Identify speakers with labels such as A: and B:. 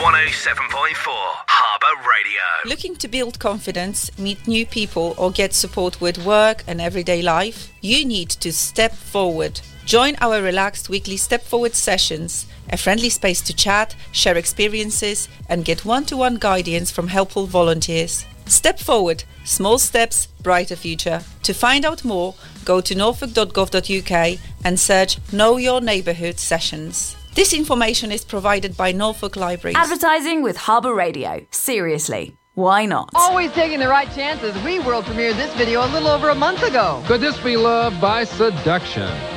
A: 107.4 Harbour Radio.
B: Looking to build confidence, meet new people, or get support with work and everyday life? You need to step forward. Join our relaxed weekly Step Forward sessions, a friendly space to chat, share experiences, and get one-to-one guidance from helpful volunteers. Step Forward. Small steps, brighter future. To find out more, go to norfolk.gov.uk and search Know Your Neighbourhood sessions. This information is provided by Norfolk Libraries.
C: Advertising with Harbour Radio. Seriously, why not?
D: Always taking the right chances. We world premiered this video a little over a month ago.
E: Could this be love by seduction?